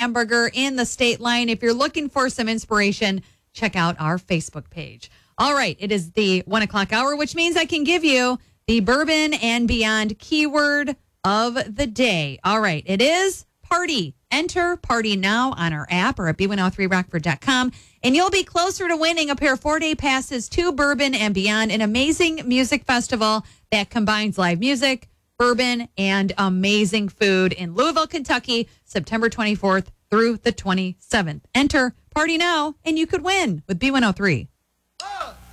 hamburger in the state line. If you're looking for some inspiration, check out our Facebook page. All right, it is the 1 o'clock hour, which means I can give you the Bourbon and Beyond keyword of the day. All right, it is party. Enter party now on our app or at b103rockford.com, and you'll be closer to winning a pair of 4-day passes to Bourbon and Beyond, an amazing music festival that combines live music, bourbon, and amazing food in Louisville, Kentucky, September 24th through the 27th. Enter party now, and you could win with B103.